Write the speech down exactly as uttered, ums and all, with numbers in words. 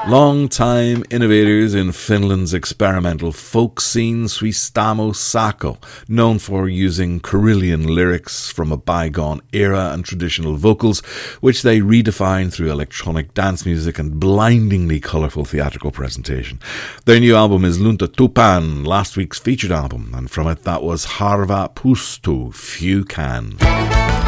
Long-time innovators in Finland's experimental folk scene, Suistamo Sako, known for using Karillion lyrics from a bygone era and traditional vocals, which they redefine through electronic dance music and blindingly colourful theatrical presentation. Their new album is Lunta Tupan, last week's featured album, and from it that was Harva Pustu, Few Can.